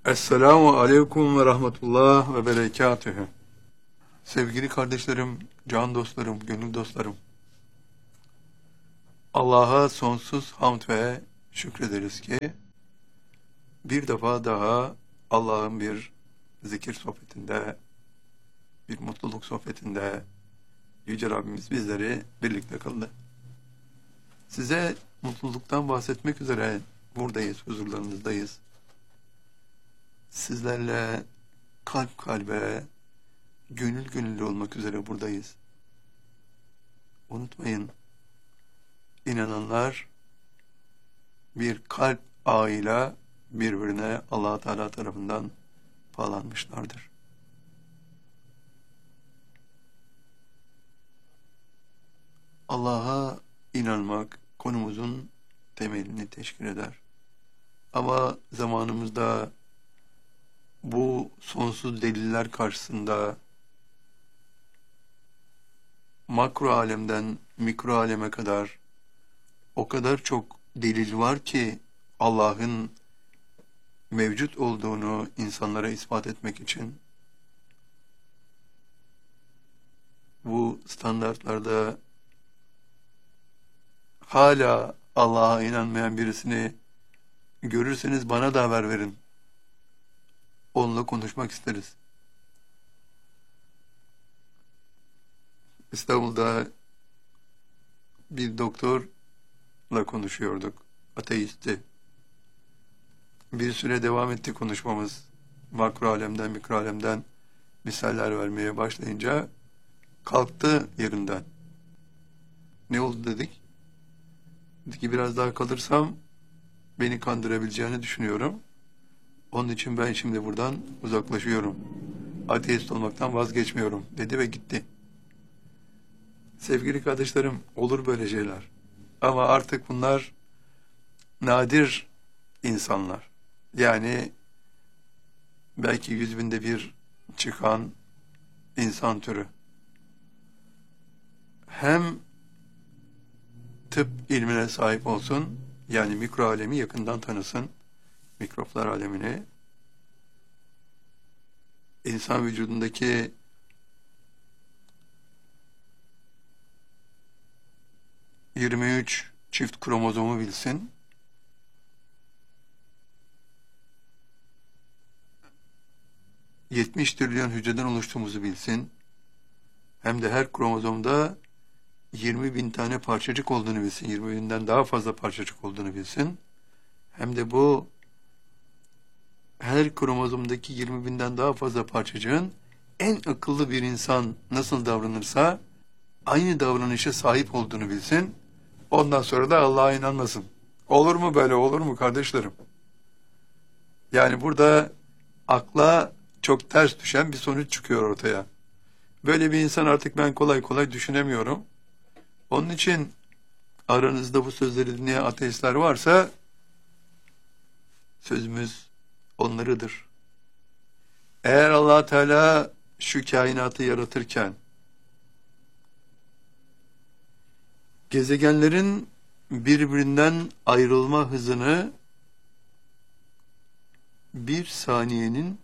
Esselamu Aleyküm ve Rahmetullah ve Berekatühü. Sevgili kardeşlerim, can dostlarım, gönül dostlarım. Allah'a sonsuz hamd ve şükrederiz ki bir defa daha Allah'ın bir zikir sohbetinde, bir mutluluk sohbetinde Yüce Rabbimiz bizleri birlikte kıldı. Size mutluluktan bahsetmek üzere buradayız, huzurlarınızdayız. Sizlerle kalp kalbe, gönül gönüllü olmak üzere buradayız. Unutmayın, inananlar bir kalp ağıyla birbirine Allah Teala tarafından bağlanmışlardır. Allah'a inanmak konumuzun temelini teşkil eder. Ama zamanımızda bu sonsuz deliller karşısında makro alemden mikro aleme kadar o kadar çok delil var ki Allah'ın mevcut olduğunu insanlara ispat etmek için bu standartlarda hala Allah'a inanmayan birisini görürseniz bana da haber verin. Onunla konuşmak isteriz. İstanbul'da bir doktorla konuşuyorduk. Ateisti. Bir süre devam etti konuşmamız. Makro alemden, mikro alemden misaller vermeye başlayınca kalktı yerinden. Ne oldu dedik. Dedi ki biraz daha kalırsam beni kandırabileceğini düşünüyorum. Onun için ben şimdi buradan uzaklaşıyorum. Ateist olmaktan vazgeçmiyorum dedi ve gitti. Sevgili kardeşlerim, olur böyle şeyler. Ama artık bunlar nadir insanlar. Yani belki 100.000'de bir çıkan insan türü. Hem tıp ilmine sahip olsun, yani mikro alemi yakından tanısın, mikroplar alemini, insan vücudundaki ...23 çift kromozomu bilsin, ...70 trilyon hücreden oluştuğumuzu bilsin, hem de her kromozomda 20.000 tane parçacık olduğunu bilsin, 20.000'den daha fazla parçacık olduğunu bilsin, hem de bu her kromozomdaki 20.000'den daha fazla parçacığın en akıllı bir insan nasıl davranırsa aynı davranışa sahip olduğunu bilsin. Ondan sonra da Allah'a inanmasın. Olur mu böyle, olur mu kardeşlerim? Yani burada akla çok ters düşen bir sonuç çıkıyor ortaya. Böyle bir insan artık ben kolay kolay düşünemiyorum. Onun için aranızda bu sözleri dinleyen ateistler varsa sözümüz onlarıdır. Eğer Allah Teala şu kainatı yaratırken gezegenlerin birbirinden ayrılma hızını bir saniyenin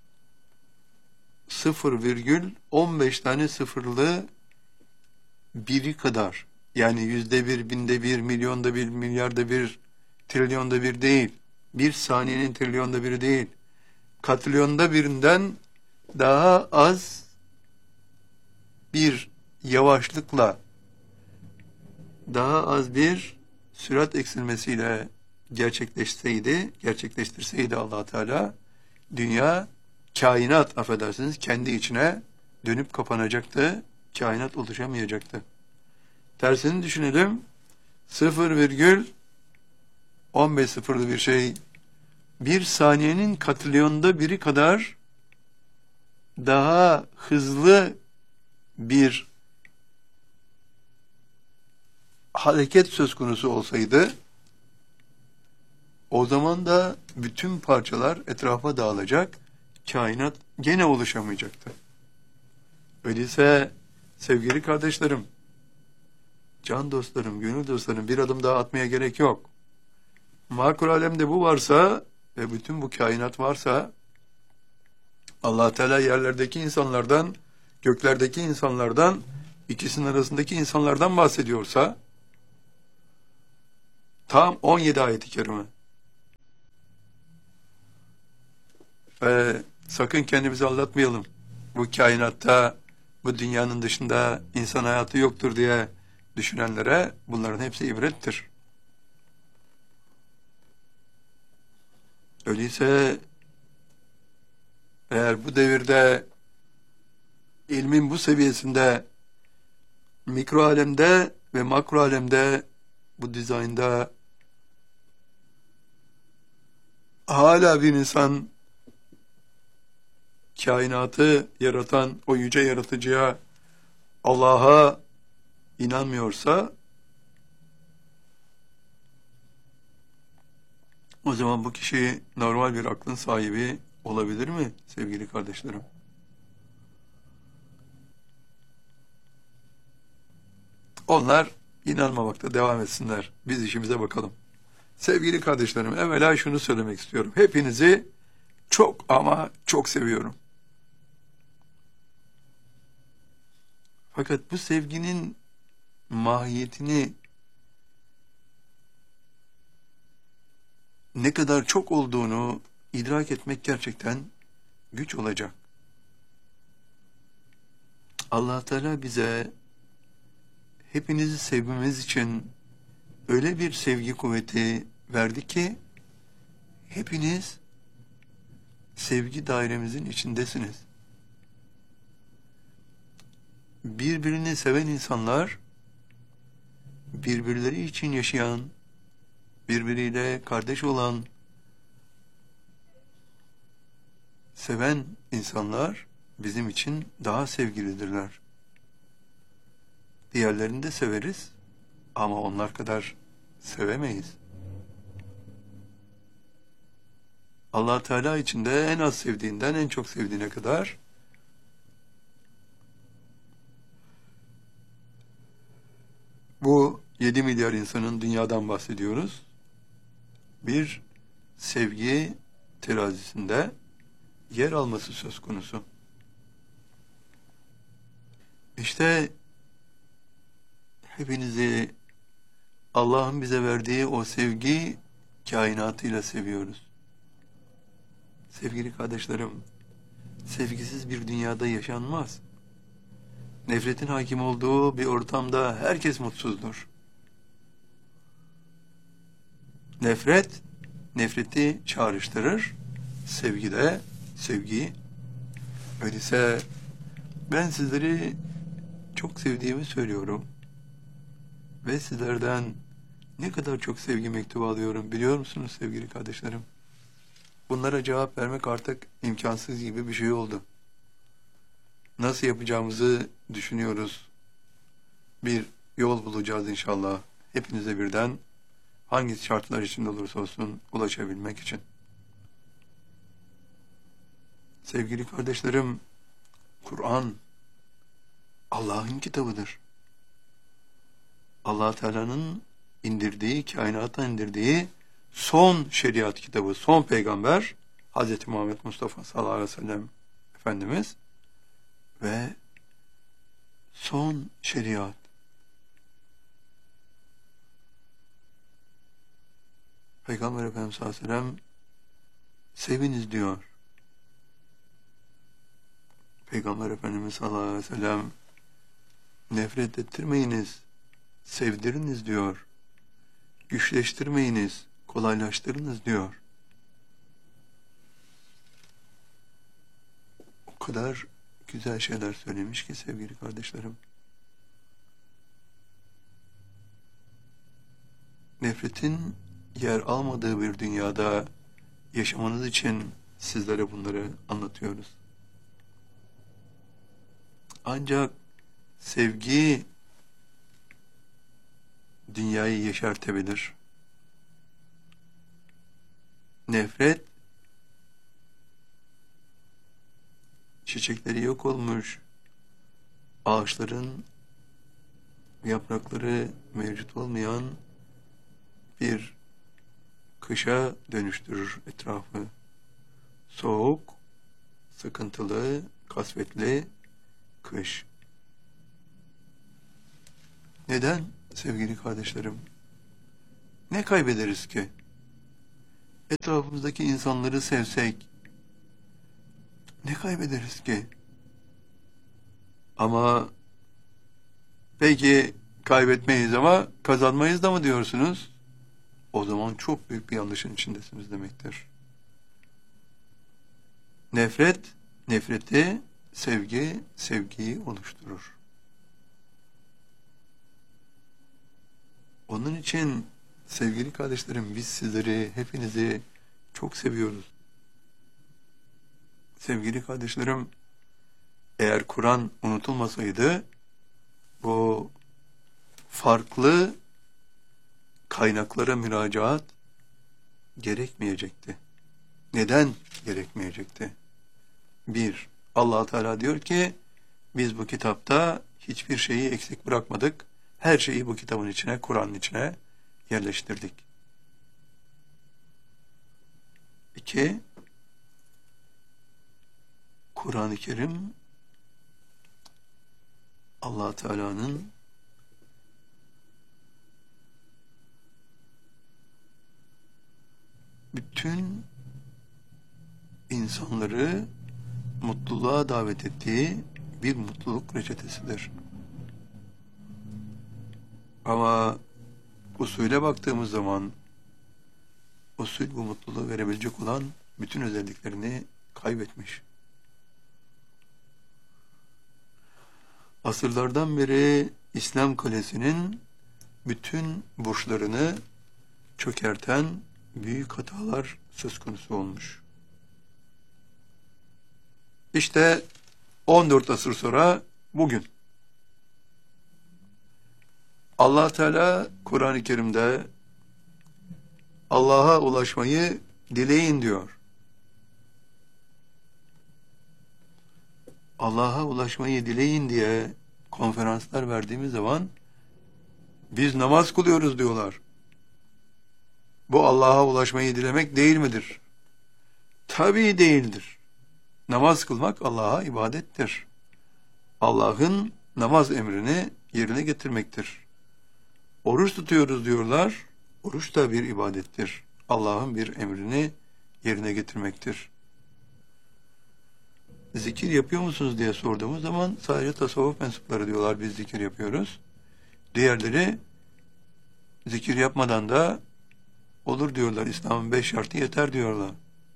0,15 tane sıfırlı biri kadar, yani 100'de 1, 1000'de 1, milyonda 1, milyarda 1, trilyonda 1 değil, bir saniyenin trilyonda biri değil, katrilyonda birinden daha az bir yavaşlıkla, daha az bir sürat eksilmesiyle gerçekleştirseydi Allah Teala, dünya, kainat affedersiniz, kendi içine dönüp kapanacaktı, kainat oluşamayacaktı. Tersini düşünelim, 0,15 sıfırlı bir şey, bir saniyenin katrilyonda biri kadar daha hızlı bir hareket söz konusu olsaydı, o zaman da bütün parçalar etrafa dağılacak, kainat gene oluşamayacaktı. Öyleyse sevgili kardeşlerim, can dostlarım, gönül dostlarım, bir adım daha atmaya gerek yok. Makul alemde bu varsa ve bütün bu kainat varsa Allah Teala yerlerdeki insanlardan, göklerdeki insanlardan, ikisinin arasındaki insanlardan bahsediyorsa, tam 17 ayet-i kerime. Sakın kendimizi aldatmayalım. Bu kainatta, bu dünyanın dışında insan hayatı yoktur diye düşünenlere bunların hepsi ibrettir. Öyleyse eğer bu devirde ilmin bu seviyesinde mikro alemde ve makro alemde bu dizaynda hala bir insan kainatı yaratan o yüce yaratıcıya, Allah'a inanmıyorsa, o zaman bu kişi normal bir aklın sahibi olabilir mi sevgili kardeşlerim? Onlar inanmamakta devam etsinler. Biz işimize bakalım. Sevgili kardeşlerim, evvela şunu söylemek istiyorum. Hepinizi çok ama çok seviyorum. Fakat bu sevginin mahiyetini ne kadar çok olduğunu idrak etmek gerçekten güç olacak. Allah Teala bize hepinizi sevmemiz için öyle bir sevgi kuvveti verdi ki hepiniz sevgi dairemizin içindesiniz. Birbirini seven insanlar, birbirleri için yaşayan, birbiriyle kardeş olan, seven insanlar bizim için daha sevgilidirler. Diğerlerini de severiz ama onlar kadar sevemeyiz. Allah Teala içinde en az sevdiğinden en çok sevdiğine kadar bu 7 milyar insanın dünyadan bahsediyoruz. Bir sevgi terazisinde yer alması söz konusu. İşte hepinizi Allah'ın bize verdiği o sevgi kainatıyla seviyoruz. Sevgili kardeşlerim, sevgisiz bir dünyada yaşanmaz. Nefretin hakim olduğu bir ortamda herkes mutsuzdur. Nefret, nefreti çağrıştırır. Sevgi de sevgiyi. Öyleyse ben sizleri çok sevdiğimi söylüyorum. Ve sizlerden ne kadar çok sevgi mektubu alıyorum biliyor musunuz sevgili kardeşlerim? Bunlara cevap vermek artık imkansız gibi bir şey oldu. Nasıl yapacağımızı düşünüyoruz. Bir yol bulacağız inşallah. Hepinize birden hangi şartlar içinde olursa olsun ulaşabilmek için. Sevgili kardeşlerim, Kur'an Allah'ın kitabıdır. Allah Teala'nın indirdiği, kainata indirdiği son şeriat kitabı, son peygamber Hz. Muhammed Mustafa sallallahu aleyhi ve sellem Efendimiz ve son şeriat. Peygamber Efendimiz sallallahu aleyhi ve sellem seviniz diyor. Peygamber Efendimiz sallallahu aleyhi ve sellem nefret ettirmeyiniz, sevdiriniz diyor. Güçleştirmeyiniz, kolaylaştırınız diyor. O kadar güzel şeyler söylemiş ki sevgili kardeşlerim. Nefretin yer almadığı bir dünyada yaşamanız için sizlere bunları anlatıyoruz. Ancak sevgi dünyayı yeşertebilir. Nefret çiçekleri yok olmuş, ağaçların yaprakları mevcut olmayan bir kışa dönüştürür etrafı. Soğuk, sıkıntılı, kasvetli kış. Neden sevgili kardeşlerim? Ne kaybederiz ki? Etrafımızdaki insanları sevsek ne kaybederiz ki? Ama peki kaybetmeyiz ama kazanmayız da mı diyorsunuz? O zaman çok büyük bir yanlışın içindesiniz demektir. Nefret, nefreti, sevgi, sevgiyi oluşturur. Onun için sevgili kardeşlerim, biz sizleri, hepinizi çok seviyoruz. Sevgili kardeşlerim, eğer Kur'an unutulmasaydı, bu farklı kaynaklara müracaat gerekmeyecekti. Neden gerekmeyecekti? Bir, Allah Teala diyor ki, biz bu kitapta hiçbir şeyi eksik bırakmadık. Her şeyi bu kitabın içine, Kur'an'ın içine yerleştirdik. İki, Kur'an-ı Kerim Allah Teala'nın bütün insanları mutluluğa davet ettiği bir mutluluk reçetesidir. Ama usule baktığımız zaman usul bu mutluluğu verebilecek olan bütün özelliklerini kaybetmiş. Asırlardan beri İslam kalesinin bütün burçlarını çökerten büyük hatalar söz konusu olmuş. İşte 14 asır sonra bugün Allah Teala Kur'an-ı Kerim'de Allah'a ulaşmayı dileyin diyor. Allah'a ulaşmayı dileyin diye konferanslar verdiğimiz zaman biz namaz kılıyoruz diyorlar. Bu Allah'a ulaşmayı dilemek değil midir? Tabii değildir. Namaz kılmak Allah'a ibadettir. Allah'ın namaz emrini yerine getirmektir. Oruç tutuyoruz diyorlar. Oruç da bir ibadettir. Allah'ın bir emrini yerine getirmektir. Zikir yapıyor musunuz diye sorduğumuz zaman sadece tasavvuf mensupları diyorlar biz zikir yapıyoruz. Diğerleri zikir yapmadan da olur diyorlar. İslam'ın 5 şartı yeter diyorlar.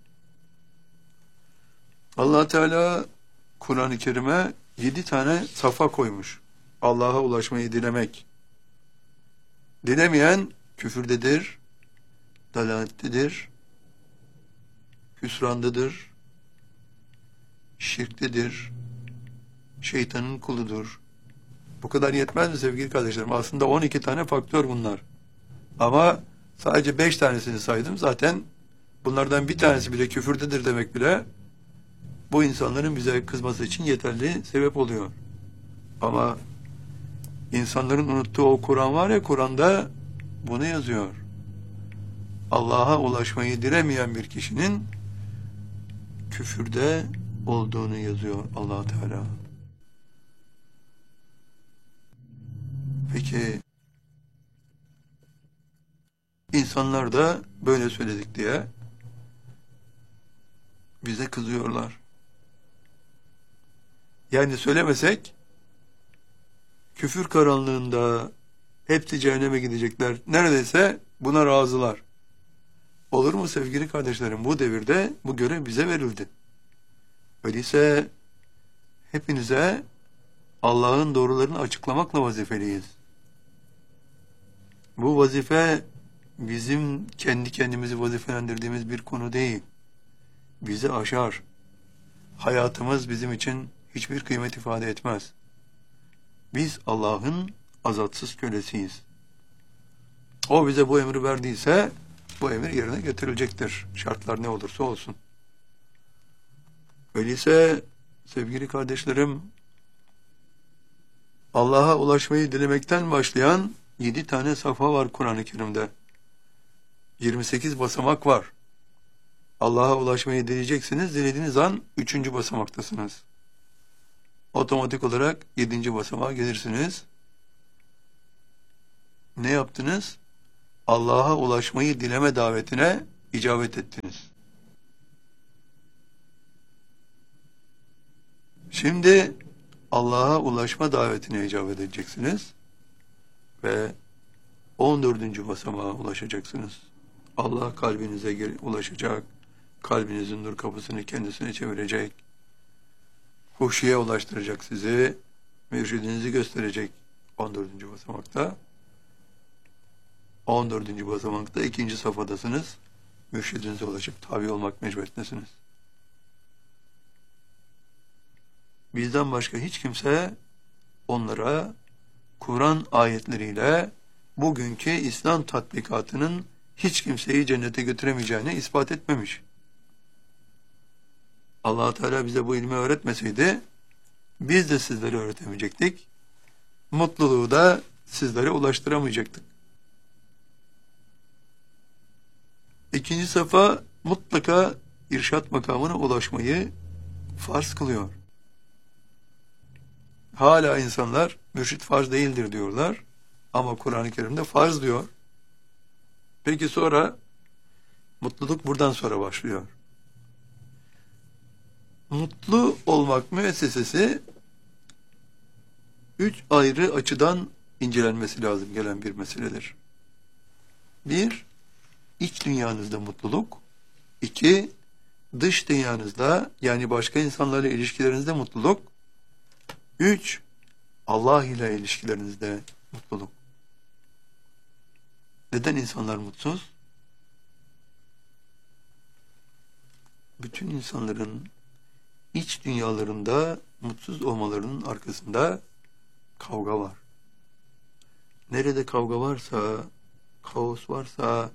Allah Teala Kur'an-ı Kerim'e 7 tane safa koymuş. Allah'a ulaşmayı dilemek. Dilemeyen küfürdedir, dalalettedir, hüsrandadır, şirktedir, şeytanın kuludur. Bu kadar yetmez mi sevgili kardeşlerim? Aslında 12 tane faktör bunlar. Ama sadece 5 tanesini saydım. Zaten bunlardan bir tanesi bile küfürdedir demek bile bu insanların bize kızması için yeterli sebep oluyor. Ama insanların unuttuğu o Kur'an var ya, Kur'an'da bunu yazıyor. Allah'a ulaşmayı dilemeyen bir kişinin küfürde olduğunu yazıyor Allah Teala. Peki insanlar da böyle söyledik diye bize kızıyorlar. Yani söylemesek küfür karanlığında hepsi cehenneme gidecekler. Neredeyse buna razılar. Olur mu sevgili kardeşlerim? Bu devirde bu görev bize verildi. Öyleyse hepinize Allah'ın doğrularını açıklamakla vazifeliyiz. Bu vazife bizim kendi kendimizi vazifelendirdiğimiz bir konu değil. Bizi aşar. Hayatımız bizim için hiçbir kıymet ifade etmez. Biz Allah'ın azatsız kölesiyiz. O bize bu emri verdiyse bu emir yerine getirilecektir. Şartlar ne olursa olsun. Öyleyse sevgili kardeşlerim, Allah'a ulaşmayı dilemekten başlayan 7 tane safa var Kur'an-ı Kerim'de. 28 basamak var. Allah'a ulaşmayı dileyeceksiniz. Dilediğiniz an 3. basamaktasınız. Otomatik olarak 7. basamağa gelirsiniz. Ne yaptınız? Allah'a ulaşmayı dileme davetine icabet ettiniz. Şimdi Allah'a ulaşma davetine icabet edeceksiniz ve 14. basamağa ulaşacaksınız. Allah kalbinize ulaşacak, kalbinizin nur kapısını kendisine çevirecek, huşuya ulaştıracak sizi, mürşidinizi gösterecek 14. basamakta. 14. basamakta 2. safhadasınız. Mürşidinize ulaşıp tabi olmak mecburiyetindesiniz. Bizden başka hiç kimse onlara Kur'an ayetleriyle bugünkü İslam tatbikatının hiç kimseyi cennete götüremeyeceğini ispat etmemiş. Allah Teala bize bu ilmi öğretmeseydi biz de sizlere öğretemeyecektik. Mutluluğu da sizlere ulaştıramayacaktık. 2. safa mutlaka irşat makamına ulaşmayı farz kılıyor. Hala insanlar mürşit farz değildir diyorlar. Ama Kur'an-ı Kerim'de farz diyor. Peki sonra mutluluk buradan sonra başlıyor. Mutlu olmak müessesesi 3 ayrı açıdan incelenmesi lazım gelen bir meseledir. 1. İç dünyanızda mutluluk. 2. Dış dünyanızda yani başka insanlarla ilişkilerinizde mutluluk. 3. Allah ile ilişkilerinizde mutluluk. Neden insanlar mutsuz? Bütün insanların iç dünyalarında mutsuz olmalarının arkasında kavga var. Nerede kavga varsa, kaos varsa,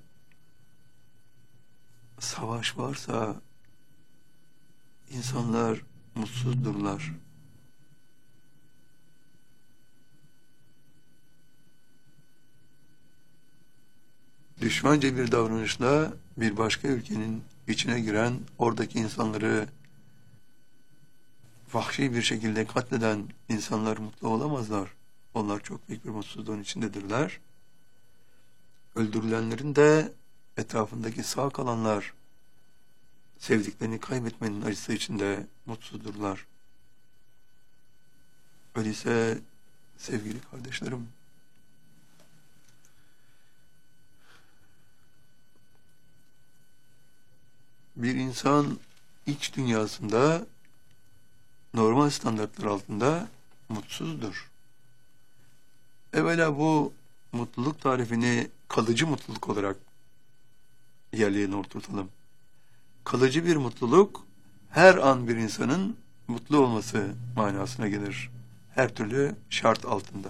savaş varsa insanlar mutsuzdurlar. Düşmanca bir davranışla bir başka ülkenin içine giren, oradaki insanları vahşi bir şekilde katleden insanlar mutlu olamazlar. Onlar çok büyük bir mutsuzluğun içindedirler. Öldürülenlerin de etrafındaki sağ kalanlar sevdiklerini kaybetmenin acısı içinde mutsuzdurlar. Öyleyse sevgili kardeşlerim, bir insan iç dünyasında normal standartlar altında mutsuzdur. Evvela bu mutluluk tarifini kalıcı mutluluk olarak yerlerine oturtalım. Kalıcı bir mutluluk her an bir insanın mutlu olması manasına gelir. Her türlü şart altında.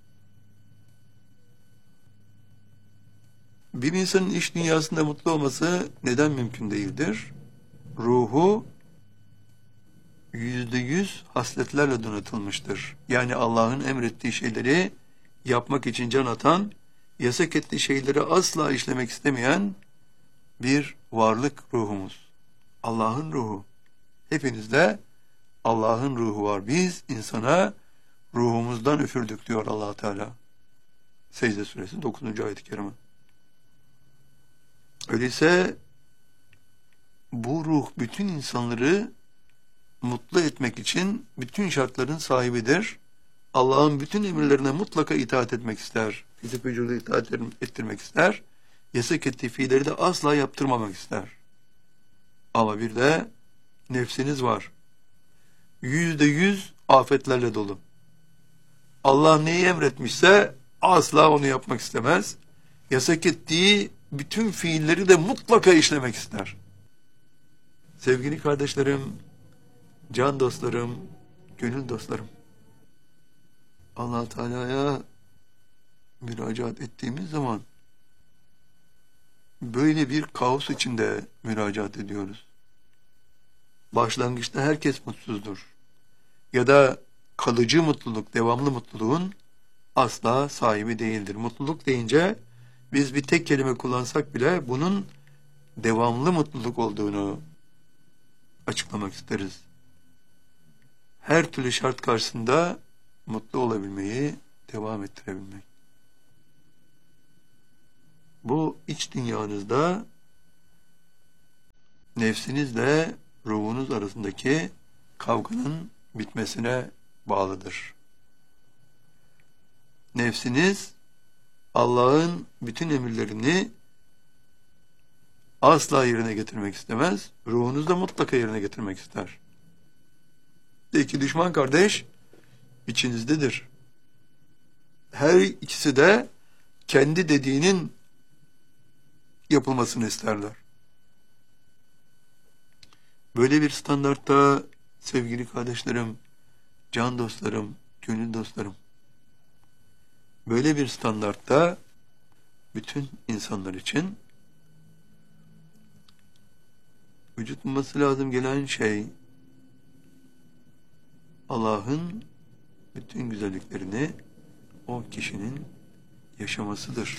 Bir insanın iç dünyasında mutlu olması neden mümkün değildir? Ruhu %100 hasletlerle donatılmıştır. Yani Allah'ın emrettiği şeyleri yapmak için can atan, yasak ettiği şeyleri asla işlemek istemeyen bir varlık ruhumuz. Allah'ın ruhu. Hepinizde Allah'ın ruhu var. Biz insana ruhumuzdan üfürdük diyor Allah Teala. Secde suresi 9. ayet-i kerime. Öyleyse bu ruh bütün insanları mutlu etmek için bütün şartların sahibidir. Allah'ın bütün emirlerine mutlaka itaat etmek ister. Fizik vücudu itaat ettirmek ister. Yasak ettiği fiilleri de asla yaptırmamak ister. Ama bir de nefsiniz var. %100 afetlerle dolu. Allah neyi emretmişse asla onu yapmak istemez. Yasak ettiği bütün fiilleri de mutlaka işlemek ister. Sevgili kardeşlerim, can dostlarım, gönül dostlarım, Allah Teala'ya müracaat ettiğimiz zaman böyle bir kaos içinde müracaat ediyoruz. Başlangıçta herkes mutsuzdur. Ya da kalıcı mutluluk, devamlı mutluluğun asla sahibi değildir. Mutluluk deyince biz bir tek kelime kullansak bile bunun devamlı mutluluk olduğunu açıklamak isteriz. Her türlü şart karşısında mutlu olabilmeyi devam ettirebilmek. Bu iç dünyanızda nefsinizle ruhunuz arasındaki kavganın bitmesine bağlıdır. Nefsiniz Allah'ın bütün emirlerini asla yerine getirmek istemez. Ruhunuz da mutlaka yerine getirmek ister. İki düşman kardeş içinizdedir. Her ikisi de kendi dediğinin yapılmasını isterler. Böyle bir standartta sevgili kardeşlerim, can dostlarım, gönül dostlarım, böyle bir standartta bütün insanlar için vücut bulması lazım gelen şey Allah'ın bütün güzelliklerini o kişinin yaşamasıdır.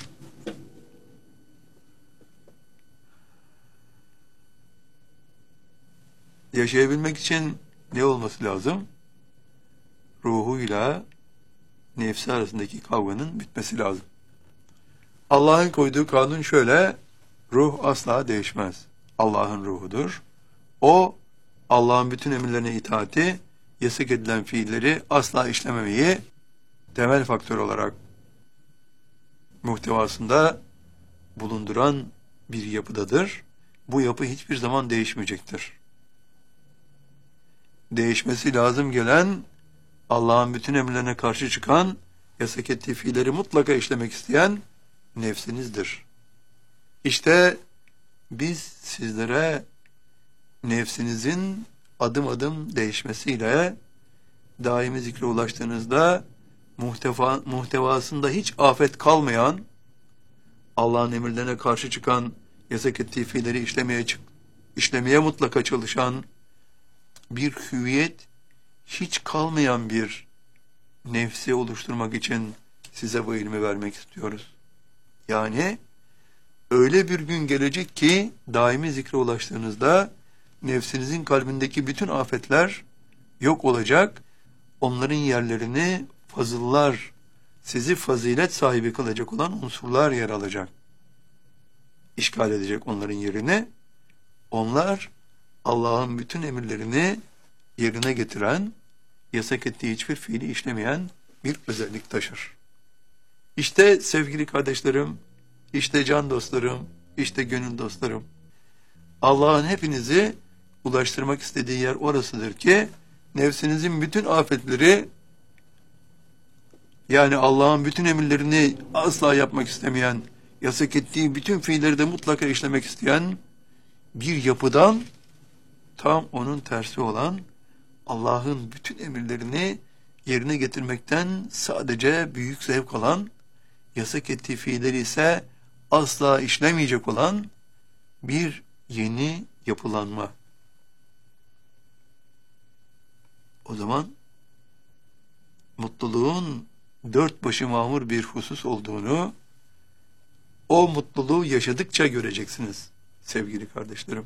Yaşayabilmek için ne olması lazım? Ruhuyla nefsi arasındaki kavganın bitmesi lazım. Allah'ın koyduğu kanun şöyle: ruh asla değişmez. Allah'ın ruhudur. O, Allah'ın bütün emirlerine itaati, yasak edilen fiilleri asla işlememeyi temel faktör olarak muhtevasında bulunduran bir yapıdadır. Bu yapı hiçbir zaman değişmeyecektir. Değişmesi lazım gelen, Allah'ın bütün emirlerine karşı çıkan, yasak ettiği fiilleri mutlaka işlemek isteyen nefsinizdir. İşte biz sizlere nefsinizin adım adım değişmesiyle daimi zikre ulaştığınızda muhtevasında hiç afet kalmayan, Allah'ın emirlerine karşı çıkan, yasak ettiği fiilleri işlemeye mutlaka çalışan bir hüviyet, hiç kalmayan bir nefsi oluşturmak için size bu ilmi vermek istiyoruz. Yani öyle bir gün gelecek ki daimi zikre ulaştığınızda nefsinizin kalbindeki bütün afetler yok olacak. Onların yerlerini fazıllar, sizi fazilet sahibi kılacak olan unsurlar yer alacak. İşgal edecek onların yerini. Onlar Allah'ın bütün emirlerini yerine getiren, yasak ettiği hiçbir fiili işlemeyen bir özellik taşır. İşte sevgili kardeşlerim, işte can dostlarım, işte gönül dostlarım, Allah'ın hepinizi ulaştırmak istediği yer orasıdır ki, nefsinizin bütün afetleri, yani Allah'ın bütün emirlerini asla yapmak istemeyen, yasak ettiği bütün fiilleri de mutlaka işlemek isteyen bir yapıdan, tam onun tersi olan, Allah'ın bütün emirlerini yerine getirmekten sadece büyük zevk alan, yasak ettiği fiilleri ise asla işlemeyecek olan bir yeni yapılanma. O zaman mutluluğun dört başı mamur bir husus olduğunu, o mutluluğu yaşadıkça göreceksiniz sevgili kardeşlerim.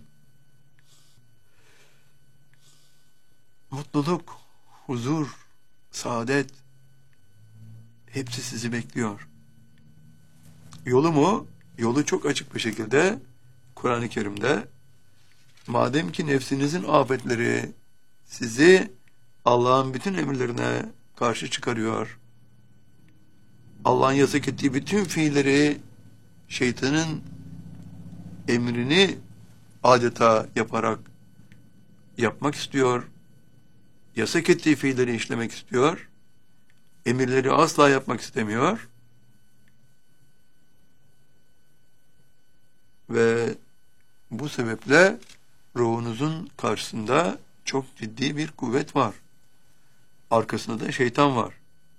Mutluluk, huzur, saadet hepsi sizi bekliyor. Yolu mu? Yolu çok açık bir şekilde Kur'an-ı Kerim'de, madem ki nefsinizin afetleri sizi Allah'ın bütün emirlerine karşı çıkarıyor, Allah'ın yasak ettiği bütün fiilleri şeytanın emrini adeta yaparak yapmak istiyor, yasak ettiği fiilleri işlemek istiyor, emirleri asla yapmak istemiyor ve bu sebeple ruhunuzun karşısında çok ciddi bir kuvvet var. Arkasında da şeytan var.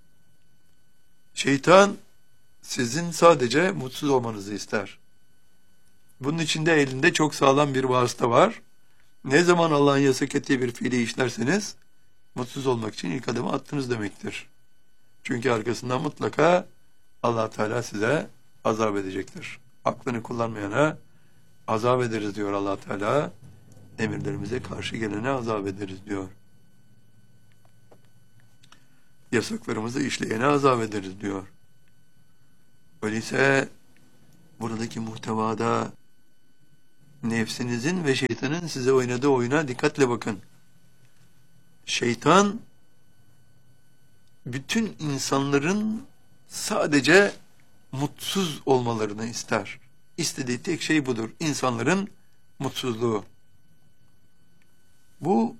Şeytan sizin sadece mutsuz olmanızı ister. Bunun için de elinde çok sağlam bir vasıta var. Ne zaman Allah'ın yasak ettiği bir fiili işlerseniz mutsuz olmak için ilk adımı attınız demektir. Çünkü arkasından mutlaka Allah Teala size azap edecektir. Aklını kullanmayana azap ederiz diyor Allah Teala. Emirlerimize karşı gelene azap ederiz diyor. Yasaklarımızı işleyene azap ederiz diyor. Öyleyse buradaki muhtevada nefsinizin ve şeytanın size oynadığı oyuna dikkatle bakın. Şeytan bütün insanların sadece mutsuz olmalarını ister. İstediği tek şey budur. İnsanların mutsuzluğu. Bu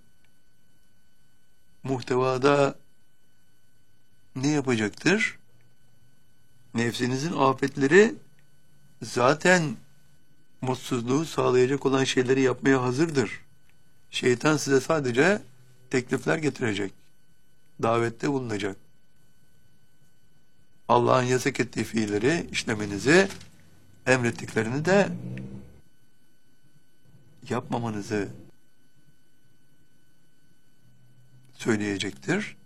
muhtevada ne yapacaktır? Nefsinizin afetleri zaten mutsuzluğu sağlayacak olan şeyleri yapmaya hazırdır. Şeytan size sadece teklifler getirecek. Davette bulunacak. Allah'ın yasak ettiği fiilleri işlemenizi, emrettiklerini de yapmamanızı söyleyecektir.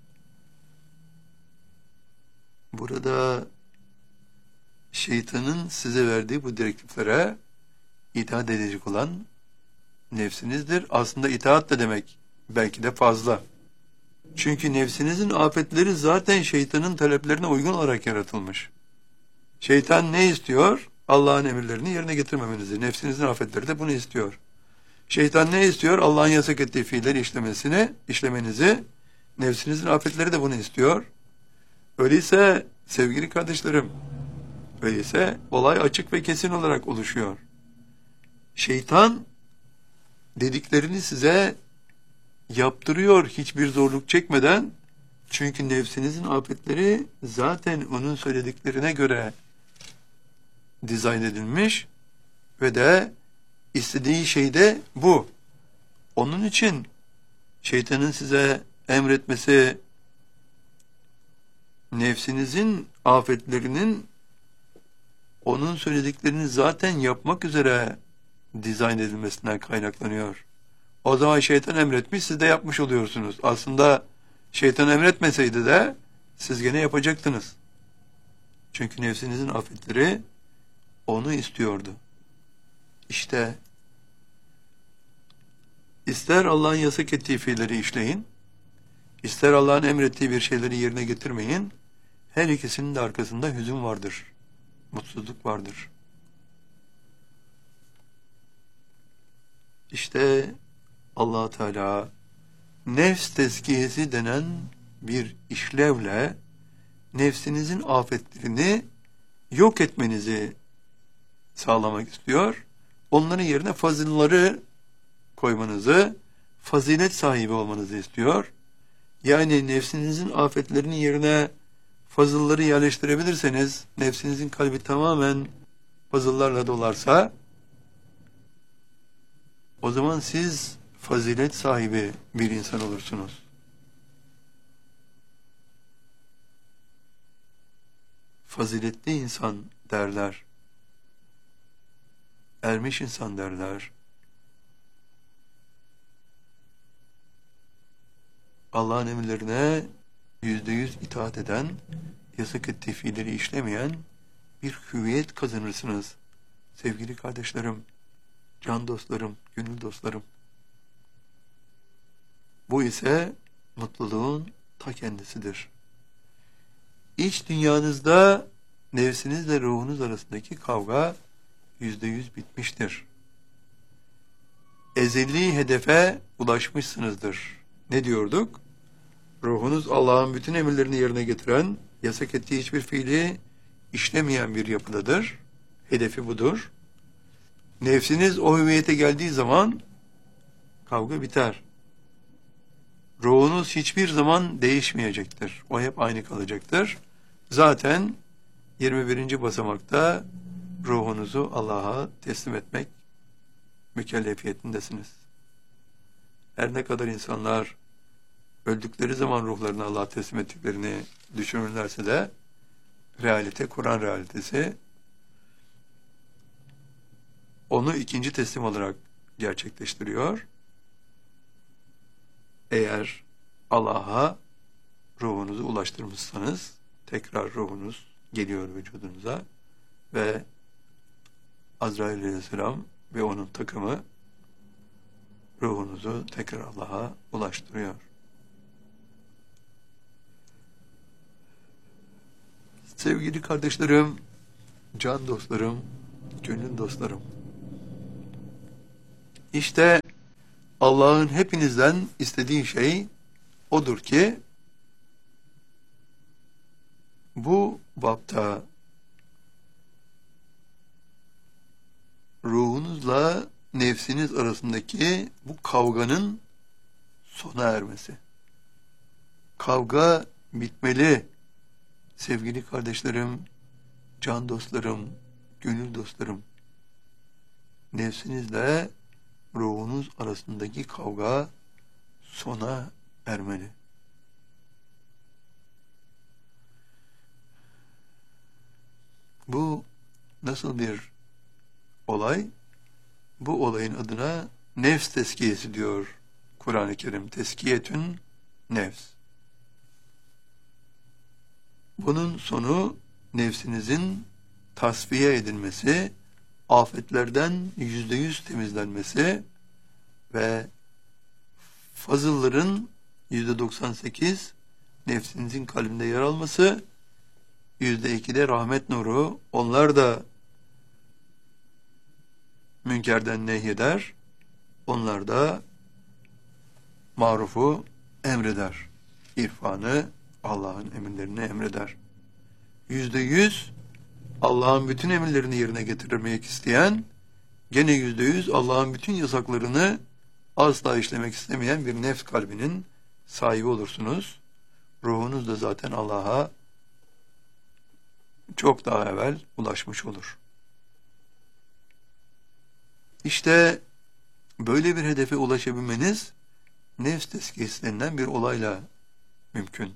Burada şeytanın size verdiği bu direktiflere itaat edecek olan nefsinizdir. Aslında itaat da demek belki de fazla. Çünkü nefsinizin afetleri zaten şeytanın taleplerine uygun olarak yaratılmış. Şeytan ne istiyor? Allah'ın emirlerini yerine getirmemenizi. Nefsinizin afetleri de bunu istiyor. Şeytan ne istiyor? Allah'ın yasak ettiği fiilleri işlemenizi. Nefsinizin afetleri de bunu istiyor. Öyleyse sevgili kardeşlerim, öyleyse olay açık ve kesin olarak oluşuyor. Şeytan dediklerini size yaptırıyor hiçbir zorluk çekmeden. Çünkü nefsinizin afetleri zaten onun söylediklerine göre dizayn edilmiş ve de istediği şey de bu. Onun için şeytanın size emretmesi nefsinizin afetlerinin onun söylediklerini zaten yapmak üzere dizayn edilmesinden kaynaklanıyor. O zaman şeytan emretmiş, siz de yapmış oluyorsunuz. Aslında şeytan emretmeseydi de siz gene yapacaktınız. Çünkü nefsinizin afetleri onu istiyordu. İşte ister Allah'ın yasak ettiği fiilleri işleyin, ister Allah'ın emrettiği bir şeyleri yerine getirmeyin, her ikisinin de arkasında hüzün vardır, mutsuzluk vardır. İşte Allah Teala nefs tezkiyesi denen bir işlevle nefsinizin afetlerini yok etmenizi sağlamak istiyor. Onların yerine fazılları koymanızı, fazilet sahibi olmanızı istiyor. Yani nefsinizin afetlerinin yerine fazılları yerleştirebilirseniz, nefsinizin kalbi tamamen fazıllarla dolarsa, o zaman siz fazilet sahibi bir insan olursunuz. Faziletli insan derler. Ermiş insan derler. Allah'ın emirlerine %100 itaat eden, yasak ettiği fiilleri işlemeyen bir hüviyet kazanırsınız. Sevgili kardeşlerim, can dostlarım, gönül dostlarım. Bu ise mutluluğun ta kendisidir. İç dünyanızda nefsinizle ruhunuz arasındaki kavga %100 bitmiştir. Ezeli hedefe ulaşmışsınızdır. Ne diyorduk? Ruhunuz Allah'ın bütün emirlerini yerine getiren, yasak ettiği hiçbir fiili işlemeyen bir yapıdadır. Hedefi budur. Nefsiniz o hüviyete geldiği zaman kavga biter. Ruhunuz hiçbir zaman değişmeyecektir. O hep aynı kalacaktır. Zaten 21. basamakta ruhunuzu Allah'a teslim etmek mükellefiyetindesiniz. Her ne kadar insanlar öldükleri zaman ruhlarını Allah'a teslim ettiklerini düşünürlerse de realite, Kur'an realitesi onu ikinci teslim olarak gerçekleştiriyor. Eğer Allah'a ruhunuzu ulaştırmışsanız tekrar ruhunuz geliyor vücudunuza ve Azrail Aleyhisselam ve onun takımı ruhunuzu tekrar Allah'a ulaştırıyor. Sevgili kardeşlerim, can dostlarım, gönül dostlarım. İşte Allah'ın hepinizden istediği şey odur ki bu bapta ruhunuzla nefsiniz arasındaki bu kavganın sona ermesi. Kavga bitmeli. Sevgili kardeşlerim, can dostlarım, gönül dostlarım. Nefsinizle ruhunuz arasındaki kavga sona ermeli. Bu nasıl bir olay? Bu olayın adına nefs teskiyesi diyor Kur'an-ı Kerim. Teskiyetün nefs. Bunun sonu nefsinizin tasfiye edilmesi, afetlerden %100 temizlenmesi ve fazılların %98 nefsinizin kalbinde yer alması, %2'de rahmet nuru, onlar da münkerden nehyeder, onlar da marufu emreder. İrfanı, Allah'ın emirlerini emreder. %100 Allah'ın bütün emirlerini yerine getirmek isteyen, gene %100 Allah'ın bütün yasaklarını asla işlemek istemeyen bir nefs kalbinin sahibi olursunuz. Ruhunuz da zaten Allah'a çok daha evvel ulaşmış olur. İşte böyle bir hedefe ulaşabilmeniz nefs tezkiyesi denilen bir olayla mümkün.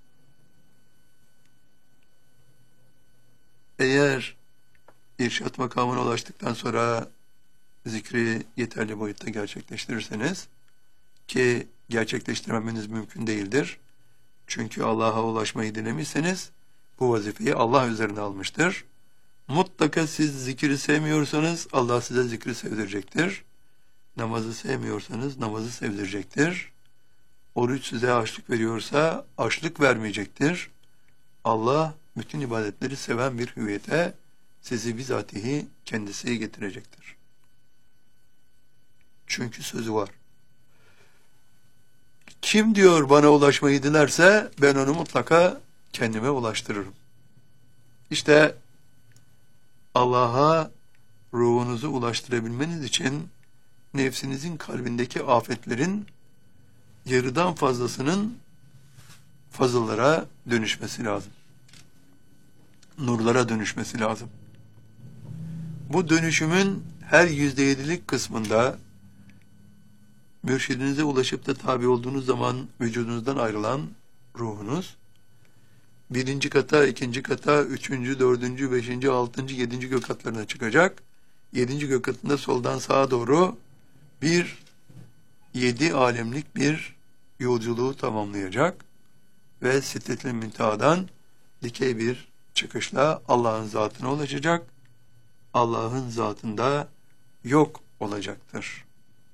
Eğer irşat makamına ulaştıktan sonra zikri yeterli boyutta gerçekleştirirseniz, ki gerçekleştirmemeniz mümkün değildir. Çünkü Allah'a ulaşmayı dilemişseniz bu vazifeyi Allah üzerine almıştır. Mutlaka siz zikri sevmiyorsanız Allah size zikri sevdirecektir. Namazı sevmiyorsanız namazı sevdirecektir. Oruç size açlık veriyorsa açlık vermeyecektir. Allah bütün ibadetleri seven bir hüviyete sizi bizatihi kendisi getirecektir. Çünkü sözü var. Kim diyor bana ulaşmayı dilerse ben onu mutlaka kendime ulaştırırım. İşte Allah'a ruhunuzu ulaştırabilmeniz için nefsinizin kalbindeki afetlerin yarıdan fazlasının fazıllara dönüşmesi lazım. Nurlara dönüşmesi lazım. Bu dönüşümün her %7'lik kısmında mürşidinize ulaşıp da tabi olduğunuz zaman vücudunuzdan ayrılan ruhunuz, birinci kata, ikinci kata, üçüncü, dördüncü, beşinci, altıncı, yedinci gök katlarına çıkacak. Yedinci gök katında soldan sağa doğru bir 7 alemlik bir yolculuğu tamamlayacak ve Sidret-i Münteha'dan dikey bir çıkışla Allah'ın zatına ulaşacak. Allah'ın zatında yok olacaktır.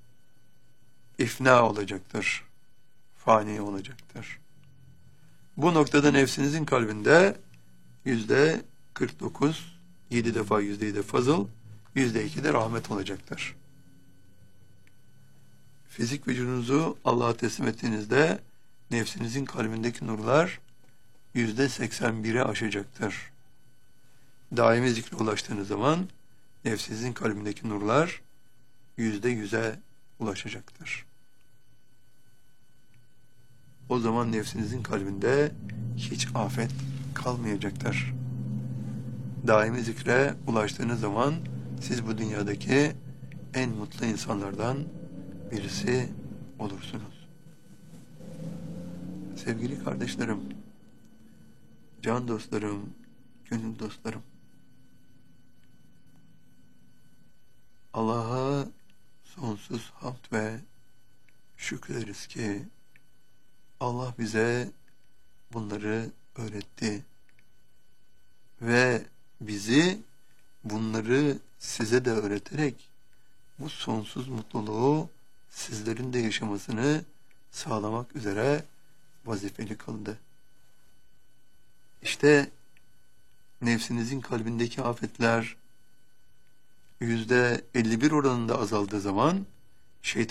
İfna olacaktır. Fani olacaktır. Bu noktada nefsinizin kalbinde %49, 7 defa %7 fazıl, %2 de rahmet olacaktır. Fizik vücudunuzu Allah'a teslim ettiğinizde nefsinizin kalbindeki nurlar %81'e aşacaktır. Daimi zikre ulaştığınız zaman nefsinizin kalbindeki nurlar %100'e ulaşacaktır. O zaman nefsinizin kalbinde hiç afet kalmayacaktır. Daimi zikre ulaştığınız zaman siz bu dünyadaki en mutlu insanlardan birisi olursunuz. Sevgili kardeşlerim, can dostlarım, gönül dostlarım, Allah'a sonsuz hamd ve şükrederiz ki Allah bize bunları öğretti ve bizi bunları size de öğreterek bu sonsuz mutluluğu sizlerin de yaşamasını sağlamak üzere vazifeli kıldı. İşte nefsinizin kalbindeki afetler %51 oranında azaldığı zaman şeytan